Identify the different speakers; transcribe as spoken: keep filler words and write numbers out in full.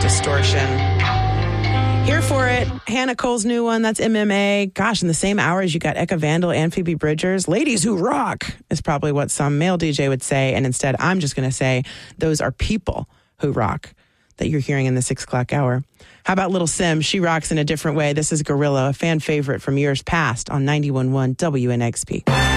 Speaker 1: Distortion. Here for it. Hannah Cole's new one. That's M M A. Gosh, in the same hours, you got Eka Vandal and Phoebe Bridgers. Ladies who rock is probably what some male D J would say. And instead, I'm just going to say those are people who rock that you're hearing in the six o'clock hour. How about Little Sim? She rocks in a different way. This is Gorilla, a fan favorite from years past on ninety-one point one W N X P.